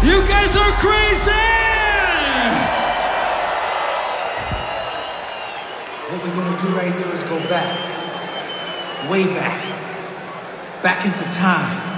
You guys are crazy! What we're gonna do right here is go back, way back into time.